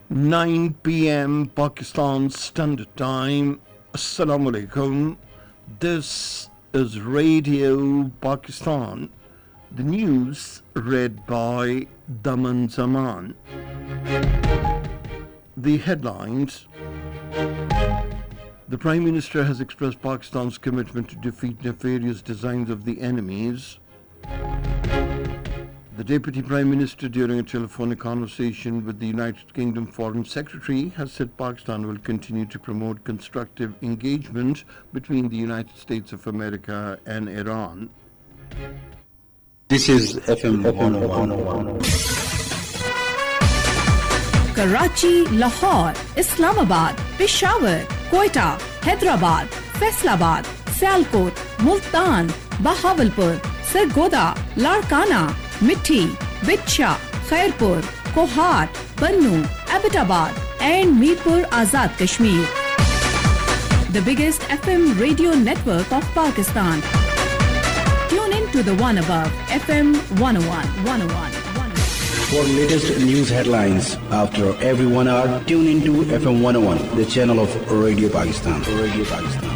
9 p.m. Pakistan Standard Time. Assalamu alaikum. This is Radio Pakistan. The news read by Daman Zaman. The headlines. The Prime Minister has expressed Pakistan's commitment to defeat nefarious designs of the enemies. The Deputy Prime Minister, during a telephonic conversation with the United Kingdom Foreign Secretary, has said Pakistan will continue to promote constructive engagement between the United States of America and Iran. This is FM 101. Karachi, Lahore, Islamabad, Peshawar, Quetta, Hyderabad, Faisalabad, Sialkot, Multan, Bahawalpur, Sargodha, Larkana, Mithi, Bitcha, Khairpur, Kohat, Bannu, Abbottabad and Mirpur Azad Kashmir. The biggest FM radio network of Pakistan. Tune in to the one above, FM 101. For latest news headlines after every 1 hour, tune into FM 101, the channel of Radio Pakistan.